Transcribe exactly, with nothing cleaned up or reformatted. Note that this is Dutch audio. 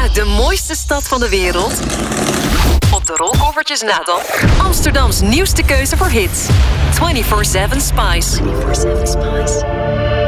Naar de mooiste stad van de wereld. Op de rolkoffertjes na dan. Amsterdams nieuwste keuze voor hits. vierentwintig zeven Spice. vierentwintig zeven Spice.